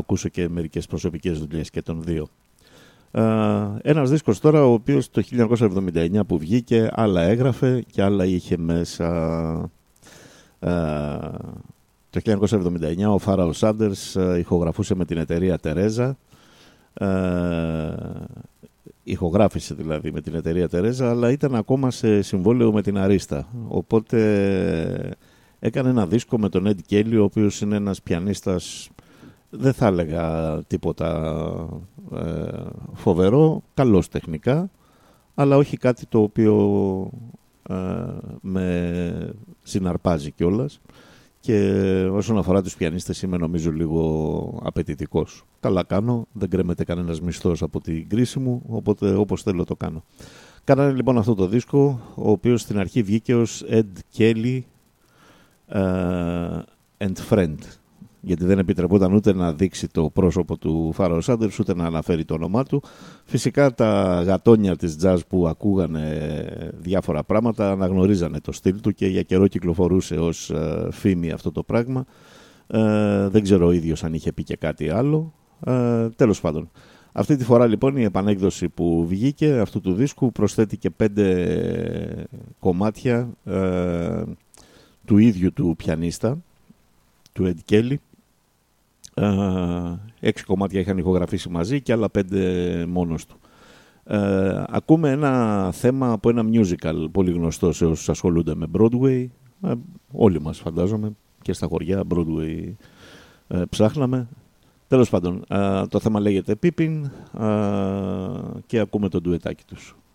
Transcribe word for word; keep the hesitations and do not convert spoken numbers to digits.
ακούσω και μερικές προσωπικές δουλειές και των δύο. Uh, ένας δίσκος τώρα ο οποίος το χίλια εννιακόσια εβδομήντα εννιά που βγήκε άλλα έγραφε και άλλα είχε μέσα. Uh, το χίλια εννιακόσια εβδομήντα εννιά ο Φάραο Σάντερς uh, ηχογραφούσε με την εταιρεία Τερέζα, uh, ηχογράφησε δηλαδή με την εταιρεία Τερέζα, αλλά ήταν ακόμα σε συμβόλαιο με την Αρίστα, οπότε έκανε ένα δίσκο με τον Ed Kelly, ο οποίος είναι ένας πιανίστας, δεν θα έλεγα τίποτα ε, φοβερό, καλός τεχνικά, αλλά όχι κάτι το οποίο ε, με συναρπάζει κιόλας. Και όσον αφορά τους πιανίστες είμαι νομίζω λίγο απαιτητικός. Καλά κάνω, δεν κρέμεται κανένας μισθός από την κρίση μου, οπότε όπως θέλω το κάνω. Κάνανε λοιπόν αυτό το δίσκο, ο οποίος στην αρχή βγήκε ως Ed Kelly uh, and Friend, γιατί δεν επιτρεπόταν ούτε να δείξει το πρόσωπο του Φάραο Σάντερς, ούτε να αναφέρει το όνομά του. Φυσικά τα γατόνια της jazz που ακούγανε διάφορα πράγματα αναγνωρίζανε το στυλ του και για καιρό κυκλοφορούσε ως uh, φήμη αυτό το πράγμα. Uh, δεν ξέρω ο ίδιος αν είχε πει και κάτι άλλο. Uh, τέλος πάντων. Αυτή τη φορά λοιπόν η επανέκδοση που βγήκε αυτού του δίσκου προσθέτει και πέντε κομμάτια uh, του ίδιου του πιανίστα, του Ed Kelly. Uh, έξι κομμάτια είχαν ηχογραφήσει μαζί και άλλα πέντε μόνος του. Uh, ακούμε ένα θέμα από ένα musical πολύ γνωστό σε όσους ασχολούνται με Broadway. Uh, όλοι μας φαντάζομαι και στα χωριά Broadway uh, ψάχναμε. Τέλος πάντων, uh, το θέμα λέγεται Pippin uh, και ακούμε το ντουετάκι τους.